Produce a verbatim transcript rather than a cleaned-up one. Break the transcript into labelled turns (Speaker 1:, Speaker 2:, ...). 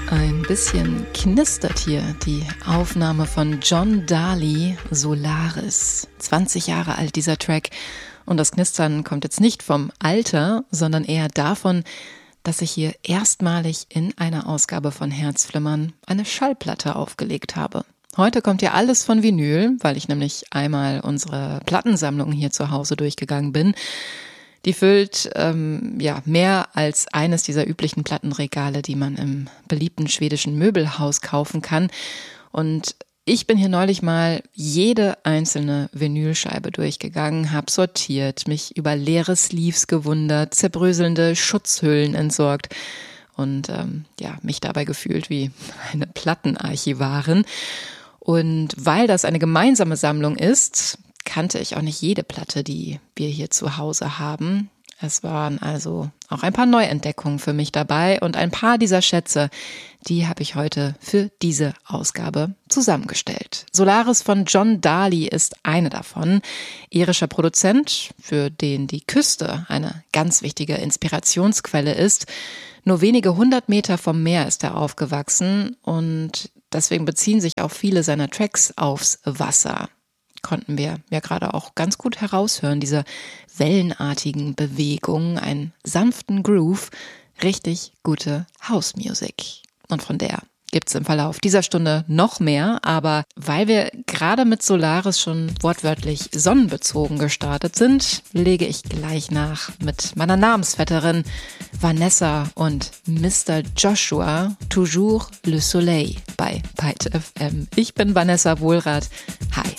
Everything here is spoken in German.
Speaker 1: Ein bisschen knistert hier die Aufnahme von John Daly, Solaris. zwanzig Jahre alt dieser Track. Und das Knistern kommt jetzt nicht vom Alter, sondern eher davon, dass ich hier erstmalig in einer Ausgabe von Herzflimmern eine Schallplatte aufgelegt habe. Heute kommt ja alles von Vinyl, weil ich nämlich einmal unsere Plattensammlung hier zu Hause durchgegangen bin. Die füllt ähm, ja mehr als eines dieser üblichen Plattenregale, die man im beliebten schwedischen Möbelhaus kaufen kann. Und ich bin hier neulich mal jede einzelne Vinylscheibe durchgegangen, habe sortiert, mich über leere Sleeves gewundert, zerbröselnde Schutzhüllen entsorgt und ähm, ja, mich dabei gefühlt wie eine Plattenarchivarin. Und weil das eine gemeinsame Sammlung ist, kannte ich auch nicht jede Platte, die wir hier zu Hause haben. Es waren also auch ein paar Neuentdeckungen für mich dabei und ein paar dieser Schätze, die habe ich heute für diese Ausgabe zusammengestellt. Solaris von John Daly ist eine davon. Irischer Produzent, für den die Küste eine ganz wichtige Inspirationsquelle ist. Nur wenige hundert Meter vom Meer ist er aufgewachsen und deswegen beziehen sich auch viele seiner Tracks aufs Wasser. Konnten wir ja gerade auch ganz gut heraushören, diese wellenartigen Bewegungen, einen sanften Groove, richtig gute House-Music. Und von der gibt's im Verlauf dieser Stunde noch mehr, aber weil wir gerade mit Solaris schon wortwörtlich sonnenbezogen gestartet sind, lege ich gleich nach mit meiner Namensvetterin Vanessa und Mister Joshua, Toujours le Soleil bei Byte F M. Ich bin Vanessa Wohlrath. Hi.